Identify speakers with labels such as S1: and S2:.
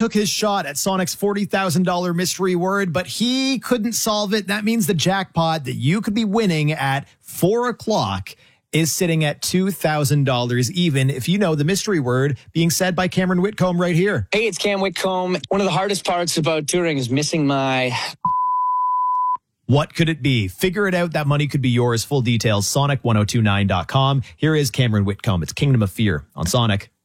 S1: took his shot at Sonic's $40,000 mystery word, but he couldn't solve it. That means the jackpot that you could be winning at 4 o'clock is sitting at $2,000, even if you know the mystery word being said by Cameron Whitcomb right here.
S2: Hey, it's Cam Whitcomb. One of the hardest parts about touring is missing my...
S1: What could it be? Figure it out. That money could be yours. Full details, sonic1029.com. Here is Cameron Whitcomb. It's Kingdom of Fear on Sonic.